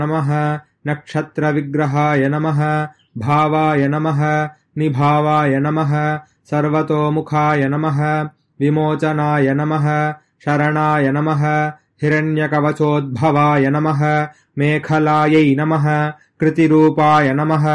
नमः नक्षत्रविग्रहाय नमः भावाय नमः निभावाय नमः सर्वतोमुखाय नमः विमोचनाय नमः शरणाय नमः हिरण्यकवचोद्भवाय नमः मेखलायै नमः कृतिरूपाय नमः